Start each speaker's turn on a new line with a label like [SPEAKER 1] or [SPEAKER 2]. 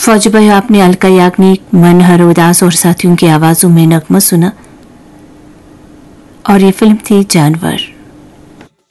[SPEAKER 1] फौजी भाई, आपने अलका याग्निक, मनोहर उदास और साथियों की आवाजों में नगमा सुना और ये फिल्म थी जानवर।